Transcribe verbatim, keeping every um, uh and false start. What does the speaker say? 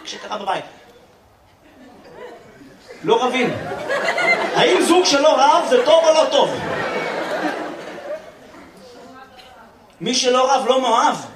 שקרה בבית. לא רבים. האם זוג שלא רב זה טוב או לא טוב? מי שלא רב לא מאוהב.